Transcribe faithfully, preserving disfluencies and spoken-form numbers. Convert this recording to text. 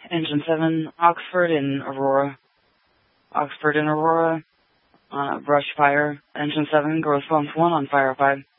Engine seven, Oxford and Aurora. Oxford and Aurora, uh, brush fire. Engine seven, go response one on fire five.